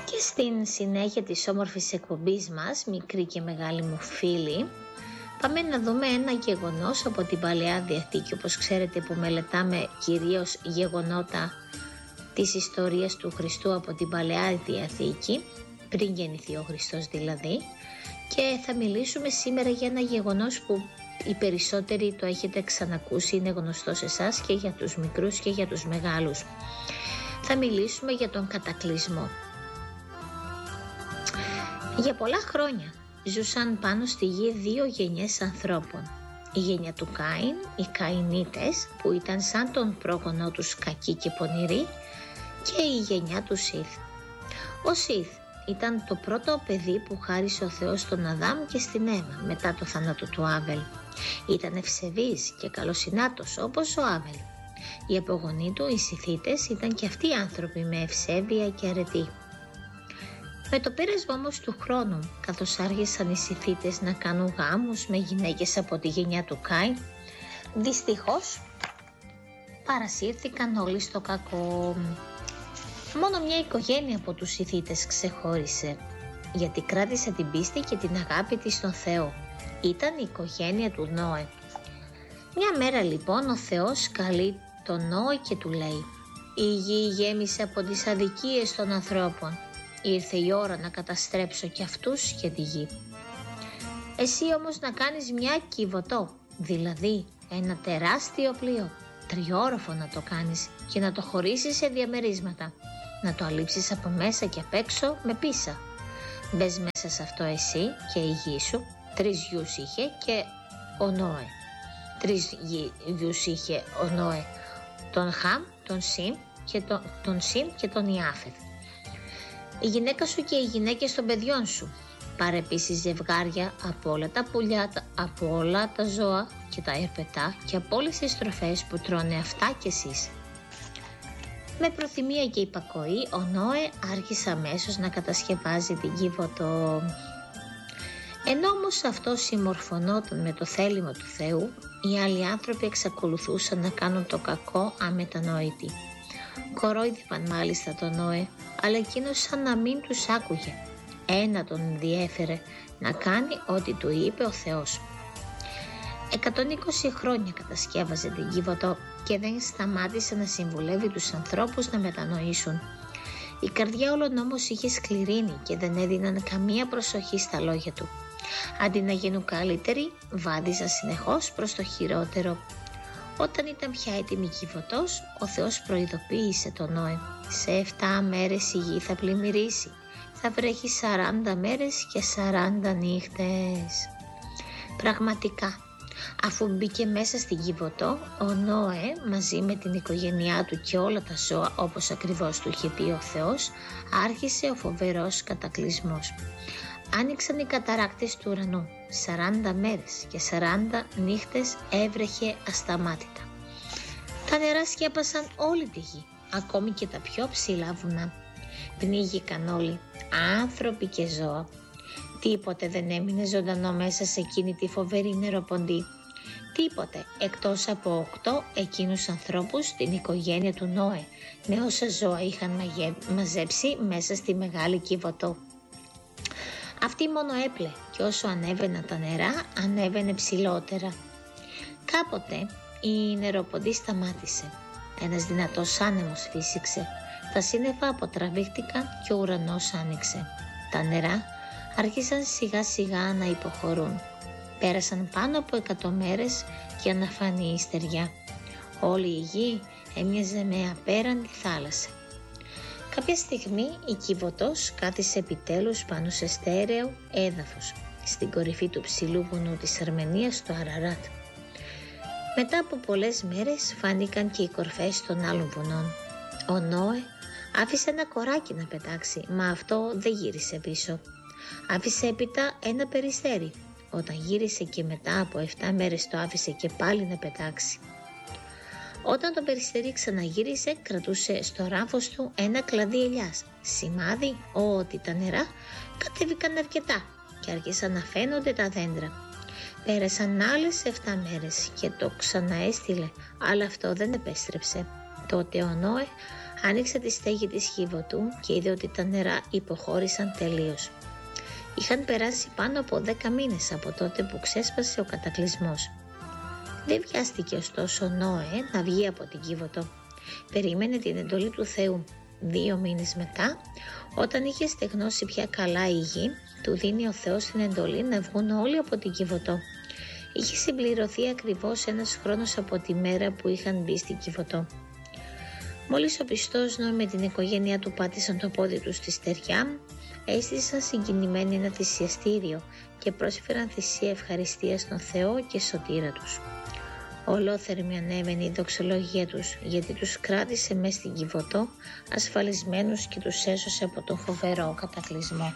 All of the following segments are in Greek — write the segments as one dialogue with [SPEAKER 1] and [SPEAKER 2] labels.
[SPEAKER 1] Και στην συνέχεια της όμορφης εκπομπής μας, μικρή και μεγάλη μου φίλη, πάμε να δούμε ένα γεγονός από την Παλαιά Διαθήκη. Όπως ξέρετε, που μελετάμε κυρίως γεγονότα της ιστορίας του Χριστού από την Παλαιά Διαθήκη, πριν γεννηθεί ο Χριστός δηλαδή, και θα μιλήσουμε σήμερα για ένα γεγονός που οι περισσότεροι το έχετε ξανακούσει, είναι γνωστό σε εσάς και για τους μικρούς και για τους μεγάλους. Θα μιλήσουμε για τον κατακλυσμό. Για πολλά χρόνια ζούσαν πάνω στη γη δύο γενιές ανθρώπων. Η γενιά του Κάιν, οι Καϊνίτες, που ήταν σαν τον πρόγονό τους κακοί και πονηροί, και η γενιά του Σιθ. Ο Σιθ ήταν το πρώτο παιδί που χάρισε ο Θεός στον Αδάμ και στην Εύα μετά το θάνατο του Άβελ. Ήταν ευσεβής και καλοσυνάτος όπως ο Άβελ. Οι απογονοί του, οι Σιθίτες, ήταν και αυτοί άνθρωποι με ευσέβεια και αρετή. Με το πέρασμα όμως του χρόνου, καθώς άρχισαν οι Σιθίτες να κάνουν γάμους με γυναίκες από τη γενιά του Κάιν, δυστυχώς παρασύρθηκαν όλοι στο κακό. Μόνο μια οικογένεια από τους Σιθίτες ξεχώρισε, γιατί κράτησε την πίστη και την αγάπη της στον Θεό. Ήταν η οικογένεια του Νόε. Μια μέρα λοιπόν ο Θεός καλεί τον Νόε και του λέει: «Η γη γέμισε από τις αδικίες των ανθρώπων. Ήρθε η ώρα να καταστρέψω και αυτούς και τη γη. Εσύ όμως να κάνεις μια κυβωτό, δηλαδή ένα τεράστιο πλοίο, τριόροφο να το κάνεις και να το χωρίσεις σε διαμερίσματα. Να το αλείψεις από μέσα και απ' έξω με πίσα. Μπες μέσα σε αυτό εσύ και η γη σου». 3 γιους είχε και ο Νόε. 3 γιους είχε ο Νόε, τον Χαμ, τον Σιμ και τον Ιάφεθ. Η γυναίκα σου και οι γυναίκες των παιδιών σου. Πάρε επίσης ζευγάρια από όλα τα πουλιά, από όλα τα ζώα και τα ερπετά και από όλες τις τροφές που τρώνε αυτά κι εσείς. Με προθυμία και υπακοή, ο Νόε άρχισε αμέσως να κατασκευάζει την κύβωτο. Ενώ όμως αυτό συμμορφωνόταν με το θέλημα του Θεού, οι άλλοι άνθρωποι εξακολουθούσαν να κάνουν το κακό αμετανόητοι. Κορόιδευαν μάλιστα τον Νόε, αλλά εκείνος σαν να μην τους άκουγε. Ένα τον ενδιέφερε, να κάνει ό,τι του είπε ο Θεός. 120 χρόνια κατασκεύαζε την κύβωτο και δεν σταμάτησε να συμβουλεύει τους ανθρώπους να μετανοήσουν. Η καρδιά όλων όμως είχε σκληρύνει και δεν έδιναν καμία προσοχή στα λόγια του. Αντί να γίνουν καλύτεροι, βάδιζαν συνεχώς προς το χειρότερο. Όταν ήταν πια έτοιμη η κύβωτος, ο Θεός προειδοποίησε τον Νόε: «Σε 7 μέρες η γη θα πλημμυρίσει. Θα βρέχει 40 μέρες και 40 νύχτες». Πραγματικά, αφού μπήκε μέσα στην κύβωτο, ο Νόε μαζί με την οικογένειά του και όλα τα ζώα, όπως ακριβώς του είχε πει ο Θεός, άρχισε ο φοβερός κατακλυσμός. Άνοιξαν οι καταράκτες του ουρανού. 40 μέρες και 40 νύχτες έβρεχε ασταμάτητα. Τα νερά σκέπασαν όλη τη γη, ακόμη και τα πιο ψηλά βουνά. Πνίγηκαν όλοι, άνθρωποι και ζώα. Τίποτε δεν έμεινε ζωντανό μέσα σε εκείνη τη φοβερή νεροποντή. Τίποτε εκτός από 8 εκείνους ανθρώπους, την οικογένεια του Νόε, με όσα ζώα είχαν μαζέψει μέσα στη μεγάλη κύβωτο. Αυτή μόνο έπλε και όσο ανέβαιναν τα νερά, ανέβαινε ψηλότερα. Κάποτε η νεροποντή σταμάτησε. Ένας δυνατός άνεμος φύσηξε. Τα σύννεφα αποτραβήχτηκαν και ο ουρανός άνοιξε. Τα νερά άρχισαν σιγά σιγά να υποχωρούν. Πέρασαν πάνω από 100 μέρες για να φανεί η στεριά. Όλη η γη έμοιαζε με απέραντη θάλασσα. Κάποια στιγμή η κύβωτος κάθισε επιτέλους πάνω σε στέρεο έδαφος, στην κορυφή του ψηλού βουνού της Αρμενίας, το Αραράτ. Μετά από πολλές μέρες φάνηκαν και οι κορφές των άλλων βουνών. Ο Νόε άφησε ένα κοράκι να πετάξει, μα αυτό δεν γύρισε πίσω. Άφησε έπειτα ένα περιστέρι. Όταν γύρισε και μετά από 7 μέρες το άφησε και πάλι να πετάξει. Όταν το περιστέρι ξαναγύρισε, κρατούσε στο ράφος του ένα κλαδί ελιάς, σημάδι ότι τα νερά κατέβηκαν αρκετά και άρχισαν να φαίνονται τα δέντρα. Πέρασαν άλλες 7 μέρες και το ξαναέστειλε, αλλά αυτό δεν επέστρεψε. Τότε ο Νόε Άνοιξε τη στέγη της Κίβωτου και είδε ότι τα νερά υποχώρησαν τελείως. Είχαν περάσει πάνω από 10 μήνες από τότε που ξέσπασε ο κατακλυσμός. Δεν βιάστηκε ωστόσο ο Νόε να βγει από την Κίβωτο. Περίμενε την εντολή του Θεού. 2 μήνες μετά, όταν είχε στεγνώσει πια καλά η γη, του δίνει ο Θεός την εντολή να βγουν όλοι από την Κίβωτο. Είχε συμπληρωθεί ακριβώς 1 χρόνος από τη μέρα που είχαν μπει στην Κίβωτο. Μόλις ο πιστός Νόε με την οικογένειά του πάτησαν το πόδι του στη στεριά, έστησαν συγκινημένοι ένα θυσιαστήριο και πρόσφεραν θυσία ευχαριστίας στον Θεό και σωτήρα τους. Ολόθερμη ανέβαινε η δοξολογία τους, γιατί τους κράτησε μες στην Κίβωτο ασφαλισμένους και τους έσωσε από τον φοβερό κατακλυσμό.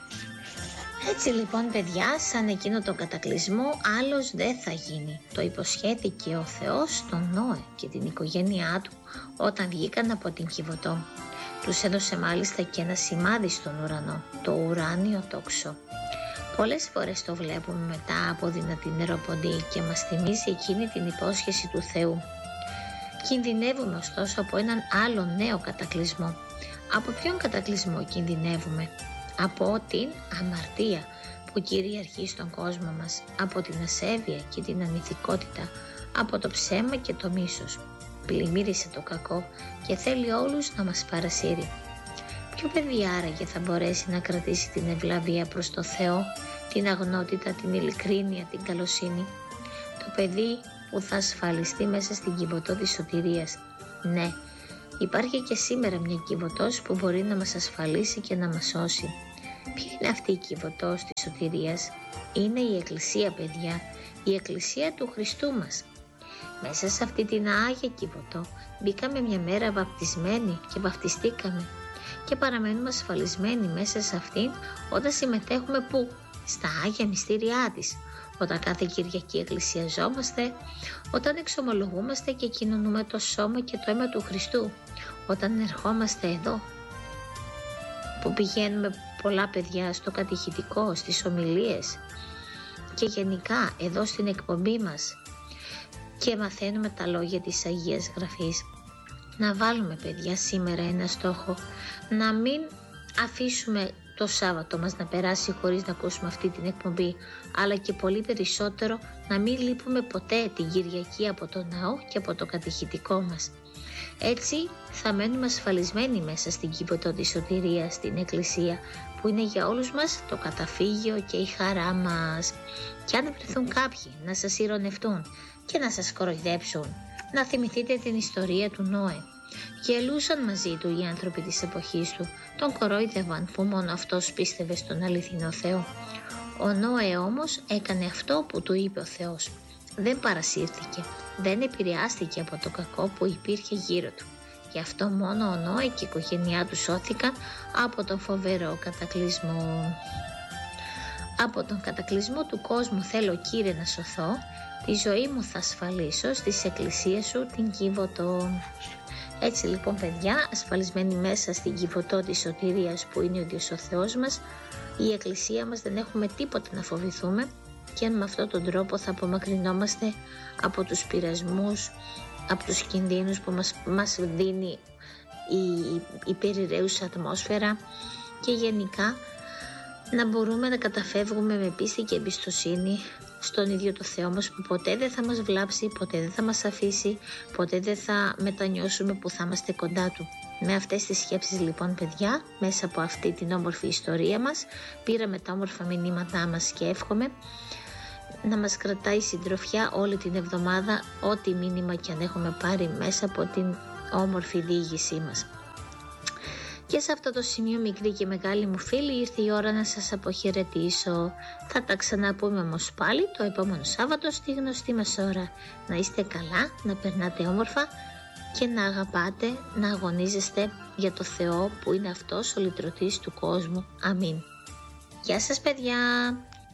[SPEAKER 1] Έτσι λοιπόν παιδιά, σαν εκείνο τον κατακλυσμό άλλος δεν θα γίνει. Το υποσχέθηκε ο Θεός στον Νόε και την οικογένειά του όταν βγήκαν από την Κίβωτο. Τους έδωσε μάλιστα και ένα σημάδι στον ουρανό, το ουράνιο τόξο. Πολλές φορές το βλέπουμε μετά από δυνατή νεροποντή και μας θυμίζει εκείνη την υπόσχεση του Θεού. Κινδυνεύουμε ωστόσο από έναν άλλο νέο κατακλυσμό. Από ποιον κατακλυσμό κινδυνεύουμε? Από την αμαρτία που κυριαρχεί στον κόσμο μας, από την ασέβεια και την ανηθικότητα, από το ψέμα και το μίσος. Πλημμύρισε το κακό και θέλει όλους να μας παρασύρει. Ποιο παιδί άραγε θα μπορέσει να κρατήσει την ευλαβία προς το Θεό, την αγνότητα, την ειλικρίνεια, την καλοσύνη? Το παιδί που θα ασφαλιστεί μέσα στην Κίβωτο της σωτηρίας. Ναι, υπάρχει και σήμερα μια Κίβωτος που μπορεί να μας ασφαλίσει και να μας σώσει. Ποια είναι αυτή η Κίβωτος της σωτηρίας? Είναι η Εκκλησία, παιδιά, η Εκκλησία του Χριστού μας. Μέσα σε αυτή την Άγια Κίβωτο μπήκαμε μια μέρα βαπτισμένοι και βαφτιστήκαμε και παραμένουμε ασφαλισμένοι μέσα σε αυτήν όταν συμμετέχουμε πού? Στα Άγια Μυστήριά της, όταν κάθε Κυριακή εκκλησιαζόμαστε, όταν εξομολογούμαστε και κοινωνούμε το σώμα και το αίμα του Χριστού, όταν ερχόμαστε εδώ, που πηγαίνουμε πολλά παιδιά στο κατηχητικό, στις ομιλίες και γενικά εδώ στην εκπομπή μας και μαθαίνουμε τα λόγια της Αγίας Γραφής. Να βάλουμε παιδιά σήμερα ένα στόχο, να μην αφήσουμε το Σάββατο μας να περάσει χωρίς να ακούσουμε αυτή την εκπομπή, αλλά και πολύ περισσότερο να μην λείπουμε ποτέ την Κυριακή από το ναό και από το κατηχητικό μας. Έτσι θα μένουμε ασφαλισμένοι μέσα στην Κίβωτο της σωτηρίας, στην Εκκλησία, που είναι για όλους μας το καταφύγιο και η χαρά μας. Και αν βρεθούν κάποιοι να σας ειρωνευτούν και να σας κοροϊδέψουν, να θυμηθείτε την ιστορία του Νόε. Γελούσαν μαζί του οι άνθρωποι της εποχής του, τον κορόιδευαν που μόνο αυτός πίστευε στον αληθινό Θεό. Ο Νόε όμως έκανε αυτό που του είπε ο Θεός. Δεν παρασύρθηκε, δεν επηρεάστηκε από το κακό που υπήρχε γύρω του. Γι' αυτό μόνο ο Νόε και η οικογένειά του σώθηκαν από τον φοβερό κατακλυσμό. Από τον κατακλυσμό του κόσμου θέλω, Κύριε, να σωθώ, τη ζωή μου θα ασφαλίσω στις εκκλησίες σου την Κίβωτο. Έτσι λοιπόν παιδιά, ασφαλισμένοι μέσα στην Κίβωτο της σωτηρίας που είναι ο ίδιος ο Θεός μας, η Εκκλησία μας, δεν έχουμε τίποτα να φοβηθούμε και με αυτόν τον τρόπο θα απομακρυνόμαστε από τους πειρασμούς, από τους κινδύνους που μας δίνει η περιραίουσα ατμόσφαιρα και γενικά να μπορούμε να καταφεύγουμε με πίστη και εμπιστοσύνη στον ίδιο το Θεό μας που ποτέ δεν θα μας βλάψει, ποτέ δεν θα μας αφήσει, ποτέ δεν θα μετανιώσουμε που θα είμαστε κοντά Του. Με αυτές τις σκέψεις λοιπόν παιδιά, μέσα από αυτή την όμορφη ιστορία μας, πήραμε τα όμορφα μηνύματά μας και εύχομαι να μας κρατάει συντροφιά όλη την εβδομάδα, ό,τι μήνυμα και αν έχουμε πάρει μέσα από την όμορφη διήγησή μας. Και σε αυτό το σημείο, μικρή και μεγάλη μου φίλη, ήρθε η ώρα να σας αποχαιρετήσω. Θα τα ξαναπούμε όμως πάλι το επόμενο Σάββατο στη γνωστή μας ώρα. Να είστε καλά, να περνάτε όμορφα και να αγαπάτε, να αγωνίζεστε για το Θεό που είναι αυτός ο λυτρωτής του κόσμου. Αμήν. Γεια σας παιδιά!